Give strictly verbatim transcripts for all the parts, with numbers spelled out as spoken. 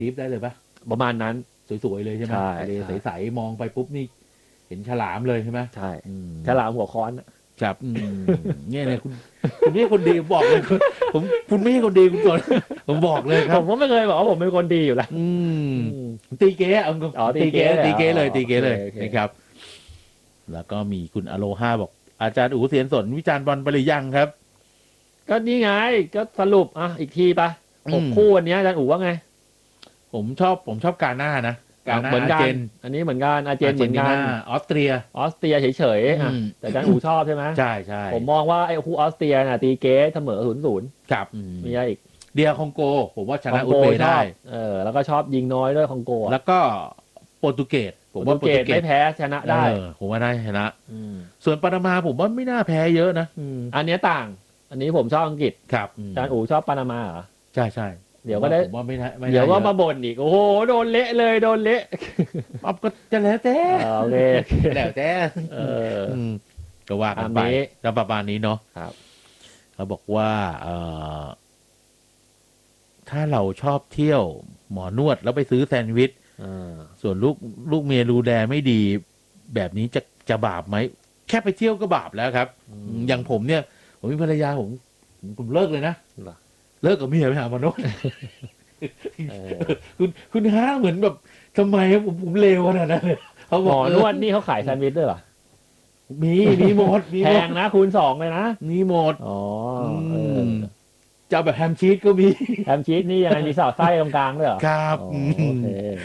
ทิปได้เลยปะประมาณนั้นสวยๆเลยใช่ไหมทะเลใสๆมองไปปุ๊บนี่เห็นฉลามเลยใช่ไหมใช่ฉลามหัวค้อนครับเนี่ยเนี่ยคุณคุณไม่ใช่คนดีบอกเลยผมคุณไม่ใช่คนดีคุณสนผมบอกเลยครับผมก็ไม่เคยบอกว่าผมเป็นคนดีอยู่แล้วตีเก๋เอาตีเก๋ตีเก๋เลยตีเก๋เลยนะครับแล้วก็มีคุณอโลฮาบอกอาจารย์อู๋เสียนสนวิจารณ์บอลไปหรือยังครับก็นี่ไงก็สรุปอ่ะอีกทีปะผมคู่วันนี้อาจารย์อู๋ว่าไงผมชอบผมชอบกาหน้านะกาหน้าเหมือนกันอันนี้เหมือนกันอาร์เจนเหมือนกันออสเตรียออสเตรียเฉยๆอ่ะแต่อาจารย์อู๋ชอบใช่ไหมใช่ใช่ผมมองว่าไอ้คู่ออสเตรียน่ะตีเก๋เสมอศูนย์ศูนย์ครับมีอะไรอีกเดียคองโกผมว่าชนะอุซเบย์ได้เออแล้วก็ชอบยิงน้อยด้วยคองโกแล้วก็โปรตุเกสผมว่าโปรตุเกสไม่แพ้ชนะได้ผมว่าได้ชนะส่วนปานามาผมว่าไม่น่าแพ้เยอะนะอันนี้ต่างอันนี้ผมชอบอังกฤษครับอาจารย์อู๋ชอบปานามาเหรอใช่ใช่เดี๋ยวก็ได้ผมว่าไม่ได้เดี๋ยวก็มาบ่นอีกโอ้โหโดนเละเลยโดนเละเอาก็จะแล้วแต่โอเคแล้วแต่เออก็ว่ากันไปแล้วประมาณนี้เนาะครับเขาบอกว่าเออถ้าเราชอบเที่ยวหมอนวดแล้วไปซื้อแซนด์วิชส่วนลูกลูกเมียดูแลไม่ดีแบบนี้จะจะบาปไหมแค่ไปเที่ยวก็บาปแล้วครับอย่างผมเนี่ยผมมีภรรยาผมผมเลิกเลยนะเลิกกับเมียไปหาหมอนวดคุณคุณฮะเหมือนแบบทำไมผมผมเลวขนาดนั้นเลยเขาบอกหมอนวดนี่เขาขายแซนด์วิชด้วยเหรอมีมีหมดแพงนะคูณสองเลยนะมีหมดอ๋อจะแบบแฮมชีสก็มีแฮมชีสนี่ยังไงมีสอดไส้ตรงกลางด้วยเหรอครับโอเค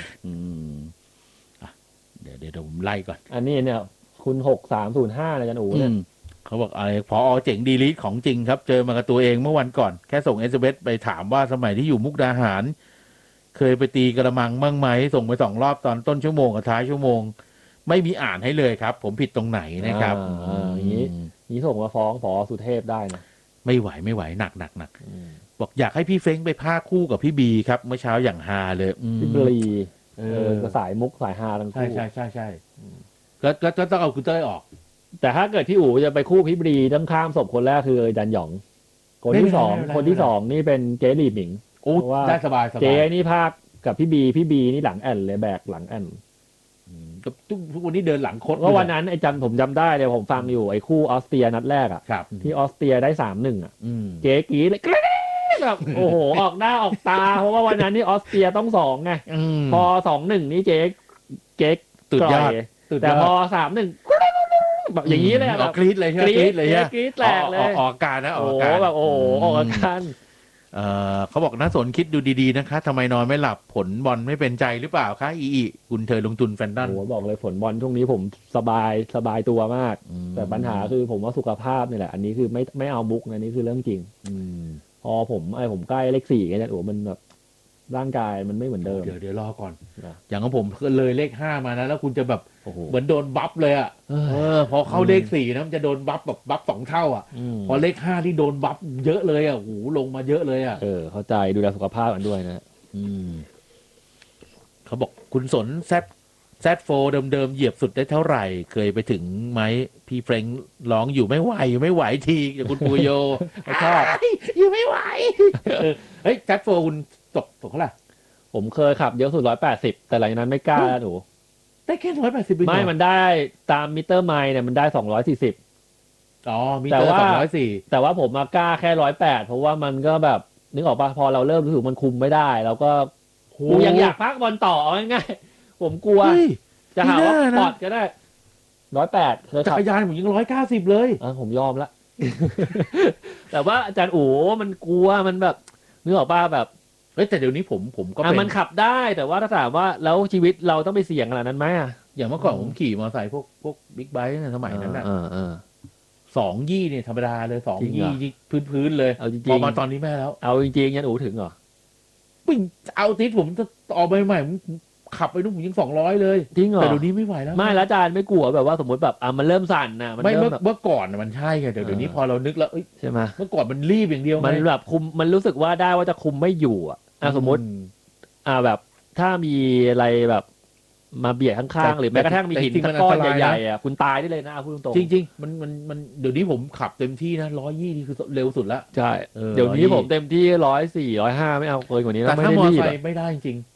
เดี๋ยวเดี๋ยวผมไล่ก่อนอันนี้เนี่ยคุณหกสามศูนย์ห้าอาจารย์อู๋เนี่ยเขาบอกอะไรพอเจ๋งดีลิทของจริงครับเจอมากับตัวเองเมื่อวันก่อนแค่ส่งเอสเอ็มเอสไปถามว่าสมัยที่อยู่มุกดาหารเคยไปตีกระมังบ้างไหมส่งไปสองรอบตอนต้นชั่วโมงกับท้ายชั่วโมงไม่มีอ่านให้เลยครับผมผิดตรงไหนนะครับอย่างนี้นี้ส่งมาฟ้องผอ.สุเทพได้นะไม่ไหวไม่ไหวหนักหนักหนักบอกอยากให้พี่เฟ้งไปพากคู่กับพี่บีครับเมื่อเช้าอย่างฮาเลยพี่บลีเออสายมุกสายฮาทั้งคู่ใช่ใช่ใช่ใช่ก็ก็ต้องเอาคุณเต้ยออกแต่ถ้าเกิดที่อู๋จะไปคู่พี่บลีต้องข้ามศพคนแรกคือจันหยองคนที่สองคนที่สองนี่เป็นเจหลี่หมิงโอ้ได้สบายสบายเจนี่ภาคกับพี่บีพี่บีนี่หลังแอนเลยแบกหลังแอนก็ทุกวันนี้เดินหลังคดเพราะวันนั้นไอ้จันผมจำได้เลยผมฟังอยู่ไอ้คู่ออสเตรียนัดแรกอ่ะที่ออสเตรียได้สามหนึ่งอ่ะเจ๊กี้เลยแบบโอ้โหออกหน้าออกตาเพราะว่าวันนั้นนี่ออสเตรียต้องสองไงพอสองหนึ่งนี่เจ๊เจ๊ตุดยอดแต่พอสามหนึ่งแบบอย่างนี้เลยแบบกรี๊ดเลยใช่ไหมกรี๊ดเลยกรี๊ดแตกเลยออกการนะออกการแบบโอ้โหออกการเออเขาบอกน่าสนคิดดูดีๆนะคะทำไมนอนไม่หลับผลบอลไม่เป็นใจหรือเปล่าคะอีอีคุณเธอลงทุนแฟนตันโอ้บอกเลยผลบอลช่วงนี้ผมสบายสบายตัวมากแต่ปัญหาคือผมว่าสุขภาพนี่แหละอันนี้คือไม่ไม่เอามุกนะนี่คือเรื่องจริงพอผมไอ้ผมใกล้เลขสี่กันเนี่ยโอ้มันแบบร่างกายมันไม่เหมือนเดิมเดี๋ยวเดี๋ยวรอก่อนอย่างของผมเลยเลขห้ามานะแล้วคุณจะแบบเหมือนโดนบัฟเลยอ่ะเออพอเข้าเลขสี่นะมันจะโดนบัฟแบบบัฟสองเท่าอ่ะพอเลขห้าที่โดนบัฟเยอะเลยอ่ะโอ้โหลงมาเยอะเลยอ่ะเออเข้าใจดูแลสุขภาพกันด้วยนะอืมเขาบอกคุณสนแซดแซดโฟเดิมๆเหยียบสุดได้เท่าไหร่เคยไปถึงไหมพี่เฟรงร้องอยู่ไม่ไหวอยู่ไม่ไหวทีอย่างคุณปูโยชอบอยู่ไม่ไหวเฮ้ยแซดโฟคุณตกตกเท่าไหร่ผมเคยขับเยอะสุดร้อยแปดสิบแต่หลังจากนั้นไม่กล้าแล้วหนูได้แค่ร้อยแปดสิบไม่มันได้ตามมิเตอร์ไมล์เนี่ยมันได้สองร้อยสี่สิบอ๋อมิเตอร์สองร้อยสี่แต่ว่าผมมากล้าแค่ร้อยแปดเพราะว่ามันก็แบบนึกออกป่ะพอเราเริ่มรู้สึกมันคุมไม่ได้เราก็กูยังอยากพักบอลต่อง่ายๆผมกลัวจะหาว่าปอดก็ได้ร้อยแปดเคยจักรยานผมยังร้อยเก้าสิบเลยอ่ะผมยอมละแต่ว่าอาจารย์โอ๋มันกลัวมันแบบนึกออกป่ะแบบเฮ้ยแต่เดี๋ยวนี้ผมผมก็เป็นมันขับได้แต่ว่าถ้าถามว่าแล้วชีวิตเราต้องไปเสี่ยงขนาดนั้นไหมอ่ะอย่างเมื่อก่อนผมขี่มอเตอร์ไซค์พวกพวกบิ๊กไบค์ในสมัยนั้นน่ะสองยี่เนี่ยธรรมดาเลยสองยี่พื้นพื้นเลยเอาจริงๆพอมาตอนนี้แม่แล้วเอาจริงๆยันอูถึงเหรอปิ้งเอาติดผมจะออกไปใหม่ผมขับไปนู่นผมยังสองร้อยเลยจริงเหรอแต่เดี๋ยวนี้ไม่ไหวแล้วไม่แล้วอาจารย์ไม่กลัวแบบว่าสมมติแบบอ่ะมันเริ่มสั่นนะไม่เมื่อเมื่อก่อนมันใช่ไงเดี๋ยวนี้พอเรานึกแล้วใช่ไหมเมื่อก่อนมันรีบอย่างเดียวมันแบบคุมมันรู้สึกว่าได้ว่าจะคุมไม่อยู่อ่ะอ่ะสมมติอ่าแบบถ้ามีอะไรแบบมาเบียดข้างๆหรือแม้กระทั่งมีหินก้อนใหญ่ๆอ่ะคุณตายได้เลยนะพูดตรงๆจริงๆมันมันมันเดี๋ยวนี้ผมขับเต็มที่นะร้อยยี่นี่คือเร็วสุดแล้วใช่เดี๋ยวนี้ผมเต็มที่ร้อยสี่ร้อยห้าไม่เอาเกินกว่านี้แล้วไม่ได้รีบแต่ถ้ามอเตอร์ไซค์ไม่ได้จริง